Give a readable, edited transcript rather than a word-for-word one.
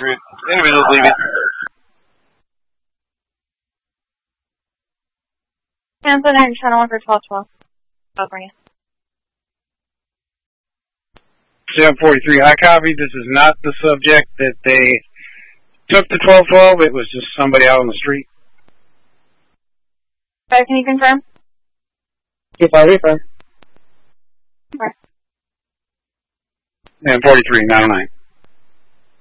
43. Individuals leaving. Hands on iron, channel 1 for 1212. California. 743, high copy. This is not the subject that they took to 1212. It was just somebody out on the street. Can you confirm? 2585. Okay. And 43, 909.